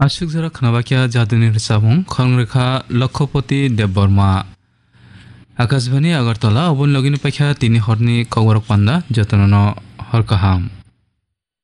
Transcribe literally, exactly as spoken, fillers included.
আশুক যারা খানাবাকিয়া জাদুনির সাবুং খংরেখা লক্ষপতি দেববর্মা আকাশবাণী আগরতলা অবন লগিনী পাখা তিনি হরনি কগরক পান্দা যতন হরকাহাম।